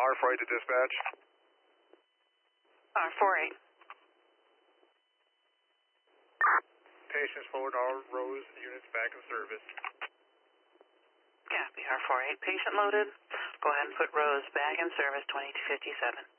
R48 to dispatch. R48. Patients forward, all Rose units back in service. Copy, R48. Patient loaded. Go ahead and put Rose back in service, 2257.